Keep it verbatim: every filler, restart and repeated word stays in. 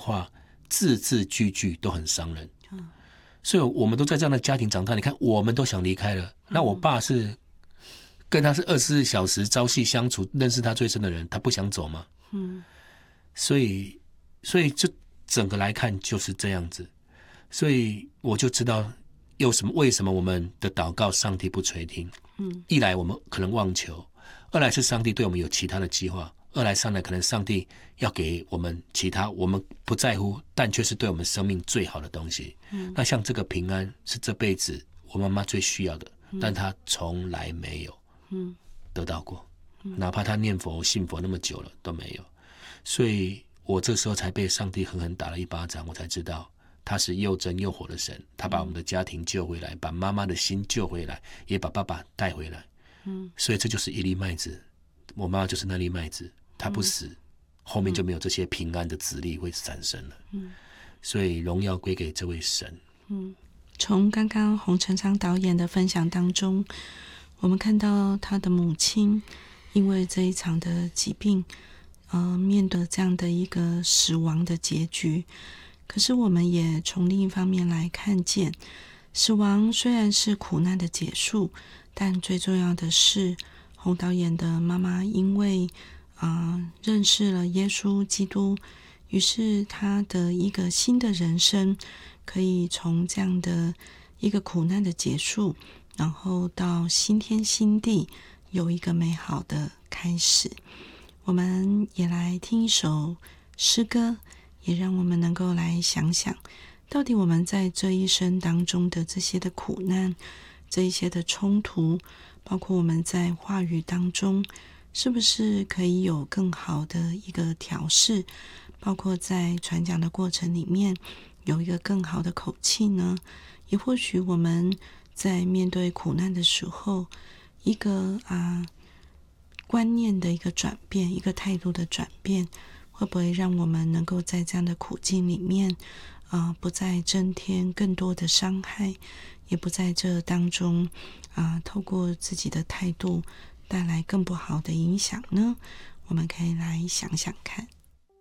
话字字句句都很伤人。所以我们都在这样的家庭长大，你看我们都想离开了，那我爸是跟他是二十四小时朝夕相处，认识他最深的人，他不想走吗？嗯，所以所以就整个来看就是这样子，所以我就知道有什么为什么我们的祷告上帝不垂听。嗯，一来我们可能妄求，二来是上帝对我们有其他的计划，二来三来可能上帝要给我们其他我们不在乎但却是对我们生命最好的东西。嗯，那像这个平安是这辈子我妈妈最需要的，嗯，但她从来没有得到过，嗯，哪怕她念佛信佛那么久了都没有。所以我这时候才被上帝狠狠打了一巴掌，我才知道他是又真又活的神，他把我们的家庭救回来，把妈妈的心救回来，也把爸爸带回来。嗯，所以这就是一粒麦子，我妈妈就是那粒麦子，她不死，嗯，后面就没有这些平安的子粒会产生了。嗯，所以荣耀归给这位神。 嗯，从刚刚洪成昌导演的分享当中，我们看到他的母亲因为这一场的疾病，呃，面对这样的一个死亡的结局。可是我们也从另一方面来看见，死亡虽然是苦难的结束，但最重要的是洪导演的妈妈因为、呃、认识了耶稣基督，于是他的一个新的人生可以从这样的一个苦难的结束，然后到新天新地有一个美好的开始。我们也来听一首诗歌，也让我们能够来想想，到底我们在这一生当中的这些的苦难，这一些的冲突，包括我们在话语当中是不是可以有更好的一个调试，包括在传讲的过程里面有一个更好的口气呢？也或许我们在面对苦难的时候，一个啊观念的一个转变，一个态度的转变，会不会让我们能够在这样的苦境里面，呃，不再增添更多的伤害，也不在这当中，啊、呃，透过自己的态度带来更不好的影响呢？我们可以来想想看。